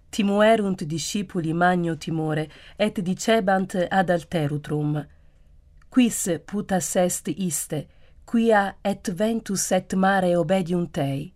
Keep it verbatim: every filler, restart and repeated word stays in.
timuerunt discipuli magno timore, et dicebant ad alterutrum, quis putas est iste, quia et ventus et mare obediunt ei?